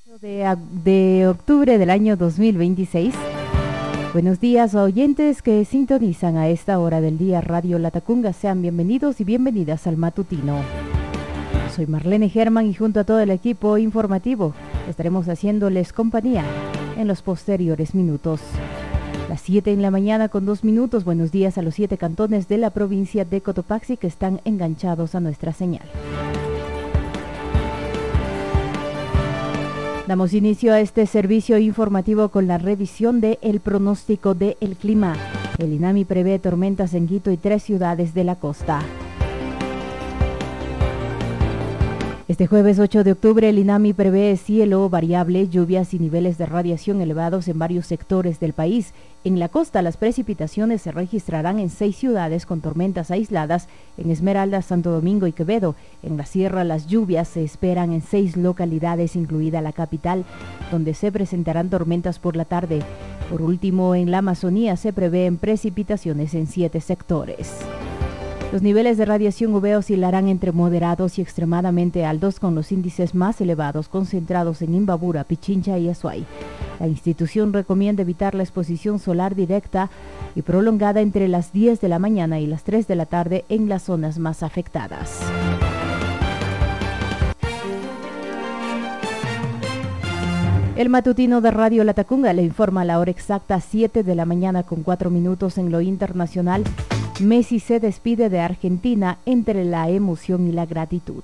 De octubre del año 2026. Buenos días, oyentes que sintonizan a esta hora del día Radio Latacunga. Sean bienvenidos y bienvenidas al matutino. Soy Marlene Germán y junto a todo el equipo informativo estaremos haciéndoles compañía en los posteriores minutos. Las 7 en la mañana con 2 minutos. Buenos días a los 7 cantones de la provincia de Cotopaxi que están enganchados a nuestra señal. Damos inicio a este servicio informativo con la revisión del pronóstico del clima. El INAMI prevé tormentas en Quito y 3 ciudades de la costa. Este jueves 8 de octubre, el INAMI prevé cielo variable, lluvias y niveles de radiación elevados en varios sectores del país. En la costa, las precipitaciones se registrarán en 6 ciudades con tormentas aisladas, en Esmeraldas, Santo Domingo y Quevedo. En la sierra, las lluvias se esperan en 6 localidades, incluida la capital, donde se presentarán tormentas por la tarde. Por último, en la Amazonía se prevén precipitaciones en 7 sectores. Los niveles de radiación UV oscilarán entre moderados y extremadamente altos, con los índices más elevados concentrados en Imbabura, Pichincha y Azuay. La institución recomienda evitar la exposición solar directa y prolongada entre las 10 de la mañana y las 3 de la tarde en las zonas más afectadas. El matutino de Radio Latacunga le informa a la hora exacta 7 de la mañana con 4 minutos. En lo internacional, Messi se despide de Argentina entre la emoción y la gratitud.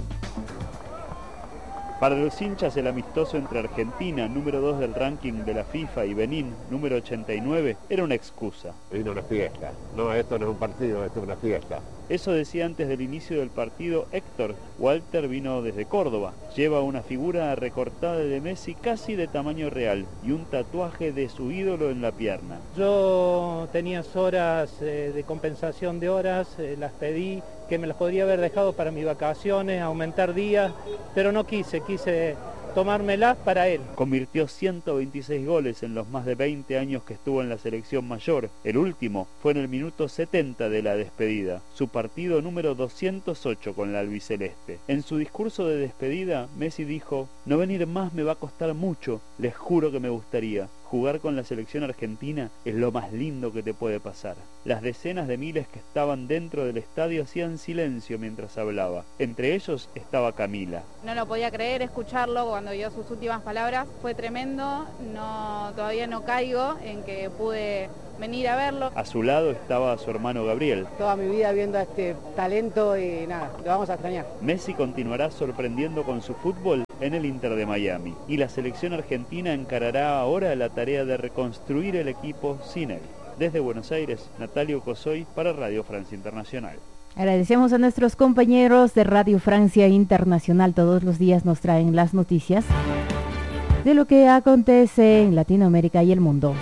Para los hinchas, el amistoso entre Argentina, número 2 del ranking de la FIFA, y Benín, número 89, era una excusa. Vino una fiesta. No, esto no es un partido, esto es una fiesta. Eso decía antes del inicio del partido Héctor. Walter vino desde Córdoba. Lleva una figura recortada de Messi casi de tamaño real y un tatuaje de su ídolo en la pierna. Yo tenía horas de compensación de horas, las pedí, que me las podría haber dejado para mis vacaciones, aumentar días, pero no quise tomármelas para él. Convirtió 126 goles en los más de 20 años que estuvo en la selección mayor. El último fue en el minuto 70 de la despedida, su partido número 208 con la albiceleste. En su discurso de despedida, Messi dijo: "No venir más me va a costar mucho, les juro que me gustaría. Jugar con la selección argentina es lo más lindo que te puede pasar". Las decenas de miles que estaban dentro del estadio hacían silencio mientras hablaba. Entre ellos estaba Camila. No lo podía creer, escucharlo cuando dio sus últimas palabras. Fue tremendo, todavía no caigo en que pude venir a verlo. A su lado estaba su hermano Gabriel. Toda mi vida viendo a este talento y nada, lo vamos a extrañar. Messi continuará sorprendiendo con su fútbol en el Inter de Miami. Y la selección argentina encarará ahora la tarea de reconstruir el equipo sin él. Desde Buenos Aires, Natalio Cosoy para Radio Francia Internacional. Agradecemos a nuestros compañeros de Radio Francia Internacional. Todos los días nos traen las noticias de lo que acontece en Latinoamérica y el mundo.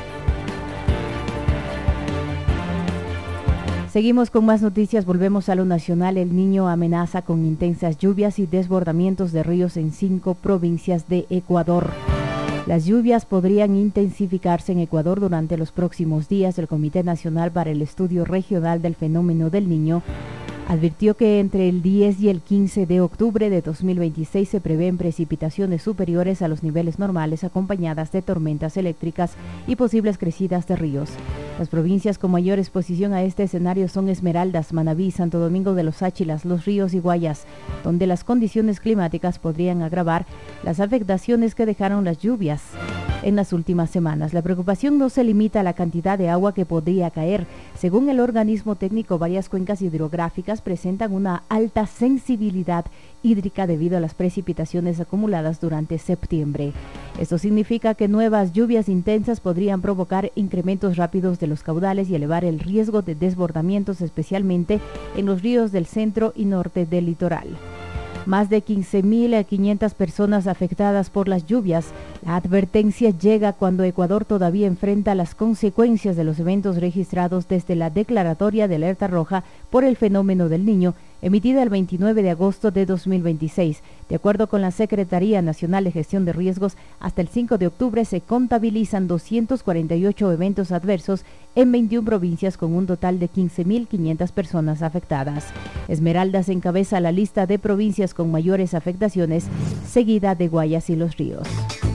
Seguimos con más noticias, volvemos a lo nacional. El Niño amenaza con intensas lluvias y desbordamientos de ríos en 5 provincias de Ecuador. Las lluvias podrían intensificarse en Ecuador durante los próximos días. El Comité Nacional para el Estudio Regional del Fenómeno del Niño advirtió que entre el 10 y el 15 de octubre de 2026 se prevén precipitaciones superiores a los niveles normales acompañadas de tormentas eléctricas y posibles crecidas de ríos. Las provincias con mayor exposición a este escenario son Esmeraldas, Manabí, Santo Domingo de los Áchilas, Los Ríos y Guayas, donde las condiciones climáticas podrían agravar las afectaciones que dejaron las lluvias en las últimas semanas. La preocupación no se limita a la cantidad de agua que podría caer. Según el organismo técnico, varias cuencas hidrográficas presentan una alta sensibilidad hídrica debido a las precipitaciones acumuladas durante septiembre. Esto significa que nuevas lluvias intensas podrían provocar incrementos rápidos de los caudales y elevar el riesgo de desbordamientos, especialmente en los ríos del centro y norte del litoral. Más de 15.500 personas afectadas por las lluvias. La advertencia llega cuando Ecuador todavía enfrenta las consecuencias de los eventos registrados desde la declaratoria de alerta roja por el fenómeno del Niño emitida el 29 de agosto de 2026. De acuerdo con la Secretaría Nacional de Gestión de Riesgos, hasta el 5 de octubre se contabilizan 248 eventos adversos en 21 provincias con un total de 15.500 personas afectadas. Esmeraldas encabeza la lista de provincias con mayores afectaciones, seguida de Guayas y Los Ríos.